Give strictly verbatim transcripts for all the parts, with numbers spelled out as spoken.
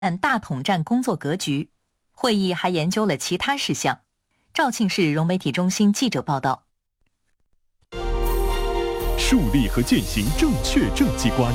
案大统战工作格局。会议还研究了其他事项。肇庆市融媒体中心记者报道。 树立和践行正确政绩观。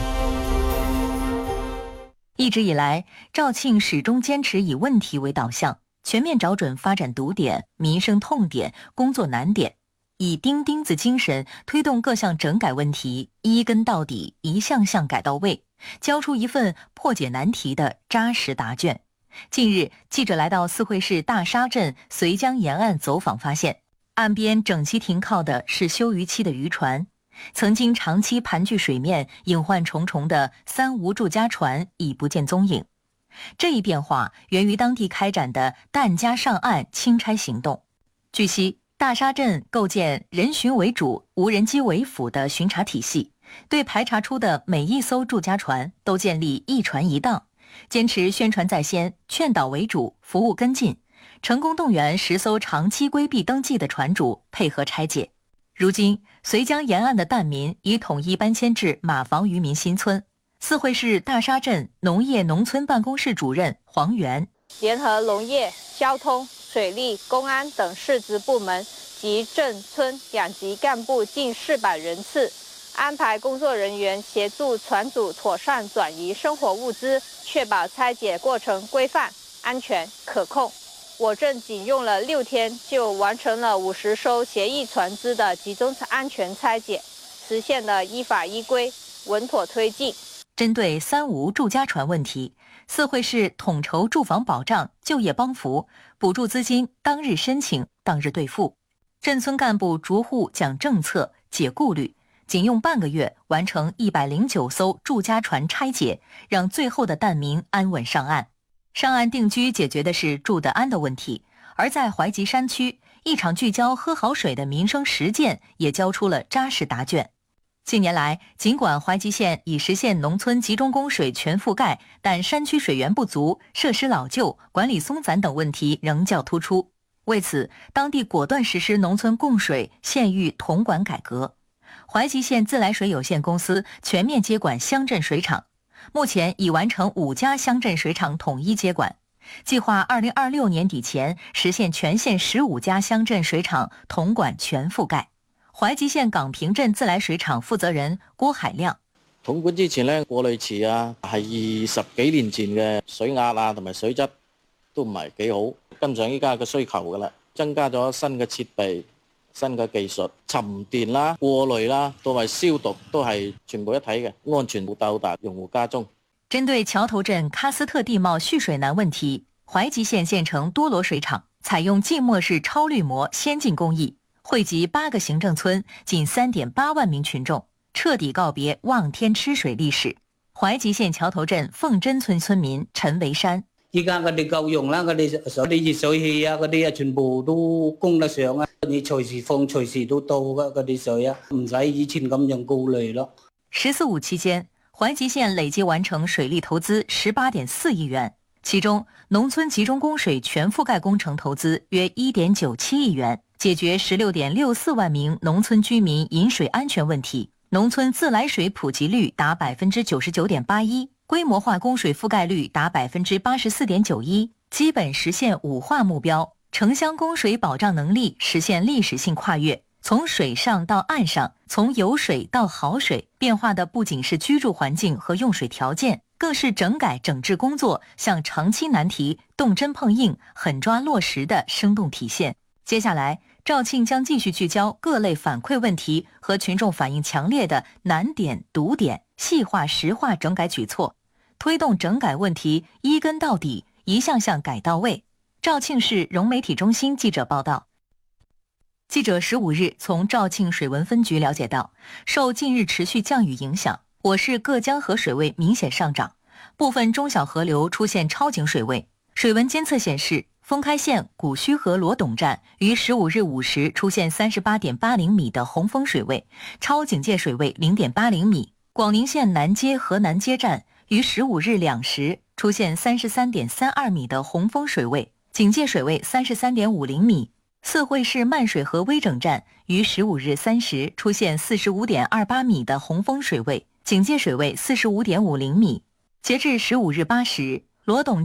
一直以来，肇庆始终坚持以问题为导向，全面找准发展堵点、民生痛点、工作难点，以钉钉子精神推动各项整改问题一根到底、一项项改到位，交出一份破解难题的扎实答卷。近日，记者来到四惠市大沙镇绥江沿岸走访，发现岸边整齐停靠的是休渔期的渔船，曾经长期盘踞水面、隐患重重的三无住家船已不见踪影。这一变化源于当地开展的弹夹上岸清拆行动。据悉，大沙镇构建人巡为主、无人机为辅的巡查体系，对排查出的每一艘住家船都建立一船一档，坚持宣传在先、劝导为主、服务跟进，成功动员十艘长期规避登记的船主配合拆解。如今，绥江沿岸的弹民已统一搬迁至马房渔民新村。四惠市大沙镇农业农村办公室主任黄元联合农业、交通、水利、公安等市直部门及镇村两级干部近四百人次，安排工作人员协助船主妥善转移生活物资，确保拆解过程规范、安全、可控。我镇仅用了六天就完成了五十艘协议船只的集中安全拆解，实现了依法依规、稳妥推进。 针对三无住家船问题，四惠市统筹住房保障、就业帮扶、补助资金当日申请、当日兑付，镇村干部逐户讲政策、解顾虑，仅用半个月完成一百零九艘住家船拆解，让最后的弹民安稳上岸。上岸定居解决的是住得安的问题，而在怀集山区，一场聚焦喝好水的民生实践也交出了扎实答卷。近年来，尽管怀集县已实现农村集中供水全覆盖，但山区水源不足、设施老旧、管理松散等问题仍较突出。为此，当地果断实施农村供水县域统管改革。怀集县自来水有限公司全面接管乡镇水厂，目前已完成五家乡镇水厂统一接管，计划二零二六年底前实现全县十五家乡镇水厂统管全覆蓋。懷集縣港坪鎮自來水廠負責人郭海亮： 統管之前呢，過濾池啊係二十幾年前嘅水壓啊同埋水質都唔係幾好，跟上依家嘅需求噶啦，增加咗新嘅設備、新嘅技術，沉澱啦、過濾啦，同埋消毒都係全部一體嘅，安全到達用戶家中。 針對橋頭鎮喀斯特地貌蓄水難問題，懷集縣縣城多羅水廠採用浸沒式超濾膜先進工藝，惠及八個行政村，近 三點八萬名群眾，徹底告別望天吃水歷史。懷集縣橋頭鎮鳳真村村民陳維山： 依家嗰啲夠用啦，嗰啲嗰啲熱水器啊，嗰啲啊全部都供得上啊，你隨時放隨時都到嘅嗰啲水啊，唔使以前咁樣過濾咯。 十四五期間，懷集縣累計完成水利投資 十八點四億元，其中農村集中供水全覆蓋工程投資約 一點九七億元，解決 十六點六四萬名農村居民飲水安全問題，農村自來水普及率達 百分之九十九點八一，規模化供水覆蓋率達 百分之八十四點九一，基本實現五化目標，城鄉供水保障能力實現歷史性跨越。從水上到岸上，從有水到好水，變化的不僅是居住環境和用水條件，更是整改整治工作向長期難題動真碰硬、狠抓落實的生動體現。接下來，肇慶將繼續聚焦各類反饋問題和群眾反應強烈的難點、堵點，細化實化整改舉措，推動整改問題一根到底，一項項改到位。肇慶市融媒體中心記者報道。記者十五日從肇慶水文分局了解到，受近日持續降雨影響，我市各江河水位明顯上漲，部分中小河流出現超警水位。水文監測顯示，封開縣古須河羅董站於十五日午時出現 三十八點八零米的洪峰水位，超警戒水位 零點八零米。廣寧縣南街河南街站於十五日兩時出現 三十三點三二米的洪峰水位，警戒水位 三十三點五零米。四惠市漫水河微整站於十五日三時出現 四十五點二八米的洪峰水位，警戒水位 四十五點五零米。截至十五日八時， 羅董